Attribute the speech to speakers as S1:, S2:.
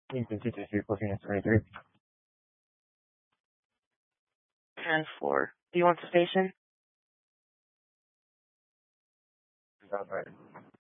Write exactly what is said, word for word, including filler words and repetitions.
S1: Lincoln two two three, closing at twenty-three.
S2: ten four. Do you want the station?
S1: Right.